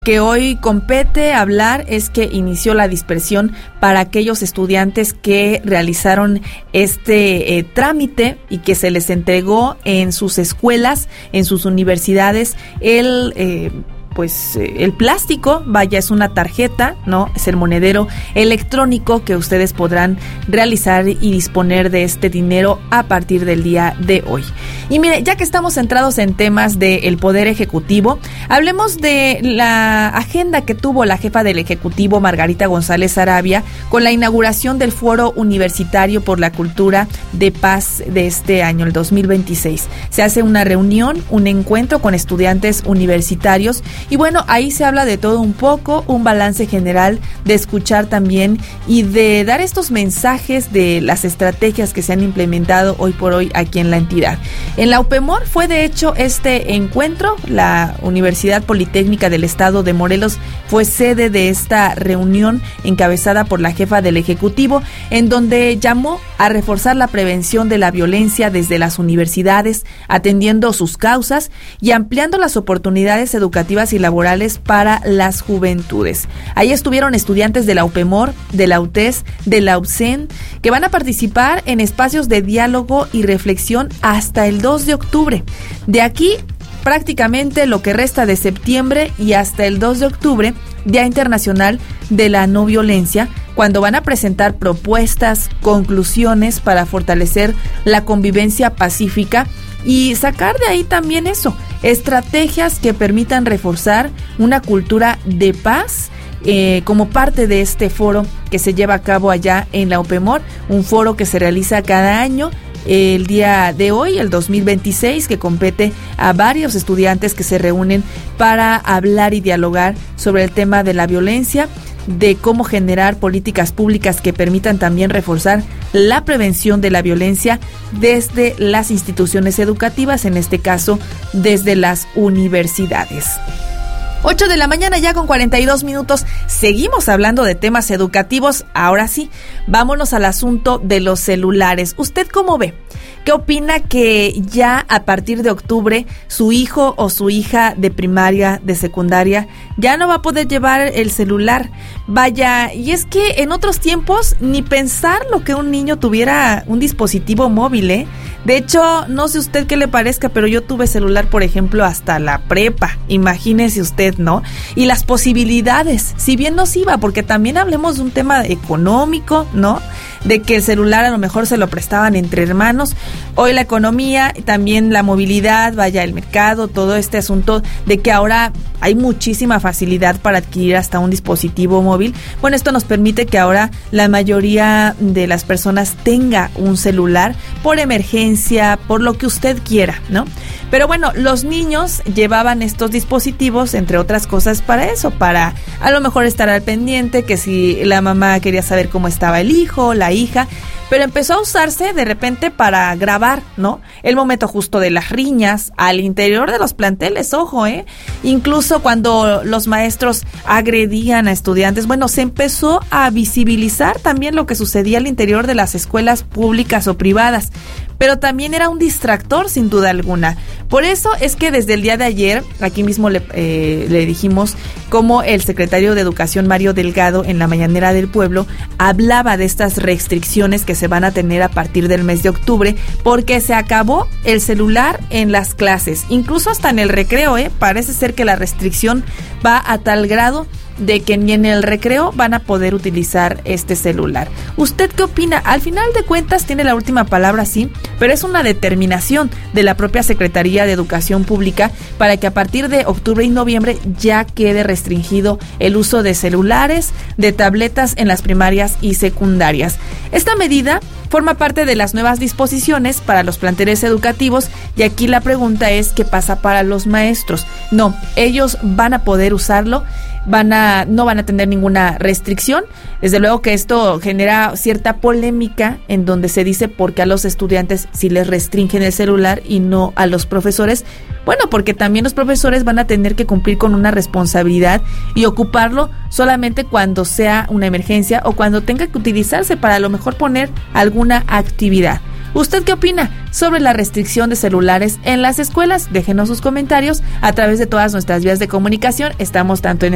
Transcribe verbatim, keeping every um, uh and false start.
que hoy compete hablar es que inició la dispersión para aquellos estudiantes que realizaron este eh, trámite y que se les entregó en sus escuelas, en sus universidades, el... Eh, pues eh, el plástico, vaya, es una tarjeta, ¿no? Es el monedero electrónico que ustedes podrán realizar y disponer de este dinero a partir del día de hoy. Y mire, ya que estamos centrados en temas del Poder Ejecutivo, hablemos de la agenda que tuvo la jefa del Ejecutivo, Margarita González Sarabia, con la inauguración del Foro Universitario por la Cultura de Paz de este año, el dos mil veintiséis. Se hace una reunión, un encuentro con estudiantes universitarios. Y bueno, ahí se habla de todo un poco, un balance general, de escuchar también y de dar estos mensajes de las estrategias que se han implementado hoy por hoy aquí en la entidad. En la UPEMOR fue de hecho este encuentro, la Universidad Politécnica del Estado de Morelos fue sede de esta reunión encabezada por la jefa del Ejecutivo, en donde llamó a reforzar la prevención de la violencia desde las universidades, atendiendo sus causas y ampliando las oportunidades educativas y laborales para las juventudes. Ahí estuvieron estudiantes de la UPEMOR, de la UTES, de la UPCEN, que van a participar en espacios de diálogo y reflexión hasta el dos de octubre. De aquí, prácticamente lo que resta de septiembre y hasta el dos de octubre, Día Internacional de la No Violencia, cuando van a presentar propuestas, conclusiones para fortalecer la convivencia pacífica y sacar de ahí también eso, estrategias que permitan reforzar una cultura de paz eh, como parte de este foro que se lleva a cabo allá en la UPEMOR, un foro que se realiza cada año. El día de hoy, el dos mil veintiséis, que compete a varios estudiantes que se reúnen para hablar y dialogar sobre el tema de la violencia, de cómo generar políticas públicas que permitan también reforzar la prevención de la violencia desde las instituciones educativas, en este caso desde las universidades. ocho de la mañana ya con cuarenta y dos minutos, seguimos hablando de temas educativos. Ahora sí, vámonos al asunto de los celulares. ¿Usted cómo ve? ¿Qué opina que ya a partir de octubre su hijo o su hija de primaria, de secundaria, ya no va a poder llevar el celular? Vaya, y es que en otros tiempos ni pensar lo que un niño tuviera un dispositivo móvil, ¿eh? De hecho, no sé usted qué le parezca, pero yo tuve celular, por ejemplo, hasta la prepa. Imagínese usted, ¿no? Y las posibilidades, si bien nos iba, porque también hablemos de un tema económico, ¿no? De que el celular a lo mejor se lo prestaban entre hermanos. Hoy la economía, también la movilidad, vaya, el mercado, todo este asunto de que ahora hay muchísima facilidad para adquirir hasta un dispositivo móvil. Bueno, esto nos permite que ahora la mayoría de las personas tenga un celular por emergencia, por lo que usted quiera, ¿no? Pero bueno, los niños llevaban estos dispositivos, entre otras cosas, para eso, para a lo mejor estar al pendiente, que si la mamá quería saber cómo estaba el hijo, la hija, pero empezó a usarse de repente para grabar, ¿no? El momento justo de las riñas al interior de los planteles, ojo, ¿eh? Incluso cuando los maestros agredían a estudiantes, bueno, se empezó a visibilizar también lo que sucedía al interior de las escuelas públicas o privadas, pero también era un distractor sin duda alguna. Por eso es que desde el día de ayer, aquí mismo le, eh, le dijimos cómo el secretario de Educación, Mario Delgado, en la Mañanera del Pueblo, hablaba de estas restricciones que se van a tener a partir del mes de octubre, porque se acabó el celular en las clases, incluso hasta en el recreo, ¿eh? Parece ser que la restricción va a tal grado de que ni en el recreo van a poder utilizar este celular. ¿Usted qué opina? Al final de cuentas tiene la última palabra, sí, pero es una determinación de la propia Secretaría de Educación Pública para que a partir de octubre y noviembre ya quede restringido el uso de celulares, de tabletas en las primarias y secundarias. Esta medida forma parte de las nuevas disposiciones para los planteles educativos y aquí la pregunta es ¿qué pasa para los maestros? No, ellos van a poder usarlo, van a, no van a tener ninguna restricción. Desde luego que esto genera cierta polémica en donde se dice por qué a los estudiantes sí les restringen el celular y no a los profesores. Bueno, porque también los profesores van a tener que cumplir con una responsabilidad y ocuparlo solamente cuando sea una emergencia o cuando tenga que utilizarse para a lo mejor poner alguna actividad. ¿Usted qué opina sobre la restricción de celulares en las escuelas? Déjenos sus comentarios a través de todas nuestras vías de comunicación. Estamos tanto en